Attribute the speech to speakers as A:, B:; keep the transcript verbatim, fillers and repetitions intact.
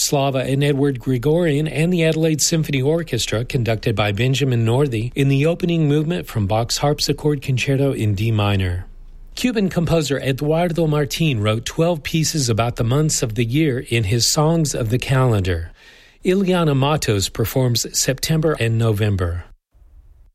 A: Slava and Edward Gregorian and the Adelaide Symphony Orchestra, conducted by Benjamin Northey, in the opening movement from Bach's Harpsichord Concerto in D minor. Cuban composer Eduardo Martín wrote twelve pieces about the months of the year in his Songs of the Calendar. Ileana Matos performs September and November.